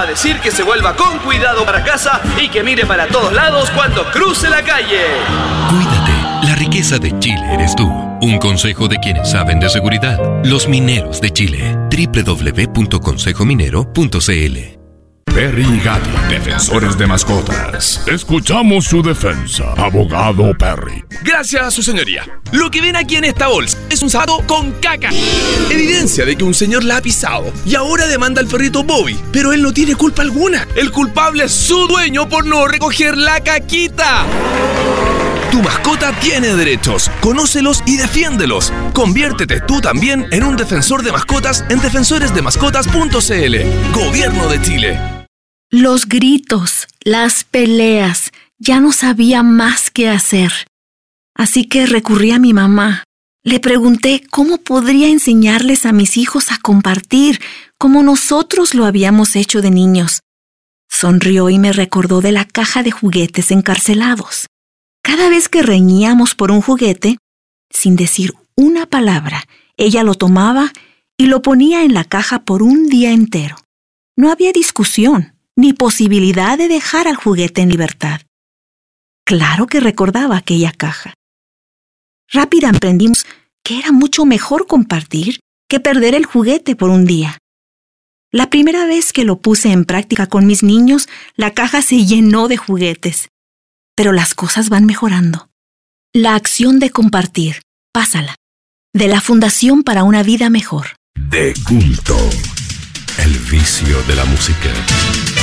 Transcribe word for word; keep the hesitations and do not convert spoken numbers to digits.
a decir que se vuelva con cuidado para casa y que mire para todos lados cuando cruce la calle. Cuídate, la riqueza de Chile eres tú. Un consejo de quienes saben de seguridad. Los Mineros de Chile. doble u doble u doble u punto consejo minero punto c l. Perry y Gatti, defensores de mascotas. Escuchamos su defensa, abogado Perry. Gracias, su señoría. Lo que ven aquí en esta bolsa es un saco con caca. Evidencia de que un señor la ha pisado y ahora demanda al perrito Bobby, pero él no tiene culpa alguna. El culpable es su dueño por no recoger la caquita. Tu mascota tiene derechos, conócelos y defiéndelos. Conviértete tú también en un defensor de mascotas en defensores de mascotas punto c l. Gobierno de Chile. Los gritos, las peleas, ya no sabía más qué hacer. Así que recurrí a mi mamá. Le pregunté cómo podría enseñarles a mis hijos a compartir, como nosotros lo habíamos hecho de niños. Sonrió y me recordó de la caja de juguetes encarcelados. Cada vez que reñíamos por un juguete, sin decir una palabra, ella lo tomaba y lo ponía en la caja por un día entero. No había discusión ni posibilidad de dejar al juguete en libertad. Claro que recordaba aquella caja. Rápida aprendimos que era mucho mejor compartir que perder el juguete por un día. La primera vez que lo puse en práctica con mis niños, la caja se llenó de juguetes. Pero las cosas van mejorando. La acción de compartir, pásala. De la Fundación para una Vida Mejor. De culto, el vicio de la música.